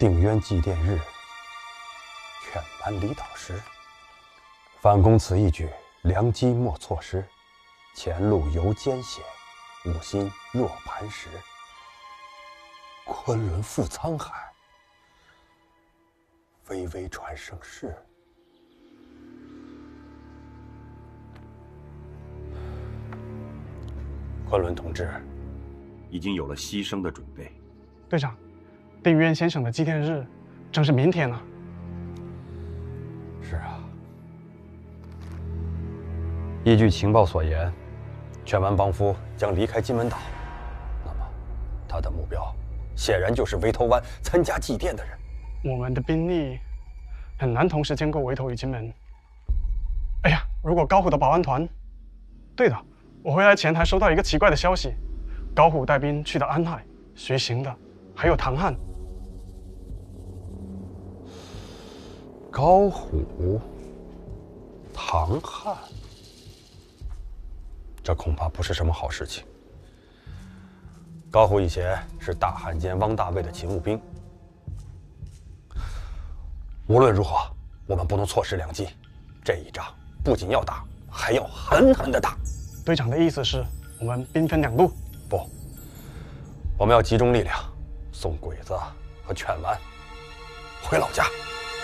定渊祭奠日，犬蛮离岛时。反攻此一举，良机莫错失。前路犹艰险，吾心若磐石。昆仑赴沧海，巍巍传盛世。昆仑同志已经有了牺牲的准备。 队长，定渊先生的祭奠日正是明天呢。 是啊，依据情报所言，犬蛮帮夫将离开金门岛，那么他的目标显然就是围头湾参加祭奠的人。 我们的兵力很难同时兼顾围头与金门。哎呀，如果高虎的保安团……对的，我回来前还收到一个奇怪的消息，高虎带兵去的安海，随行的还有唐汉。 高虎、唐汉，这恐怕不是什么好事情。高虎以前是大汉奸汪大卫的勤务兵，无论如何，我们不能错失良机。这一仗不仅要打，还要狠狠地打。 队长的意思是，我们兵分两路？ 不，我们要集中力量，送鬼子和犬蛮回老家。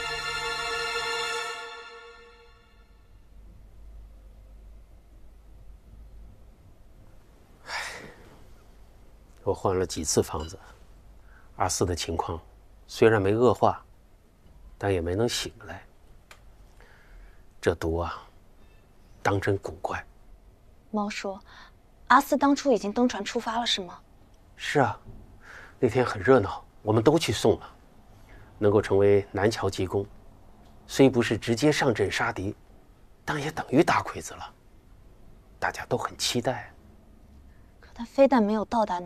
我换了几次方子，阿四的情况虽然没恶化，但也没能醒来。这毒啊，当真古怪。 猫叔，阿四当初已经登船出发了，是吗？ 是啊，那天很热闹，我们都去送了。能够成为南桥急攻，虽不是直接上阵杀敌，但也等于打鬼子了。大家都很期待。 可他非但没有到达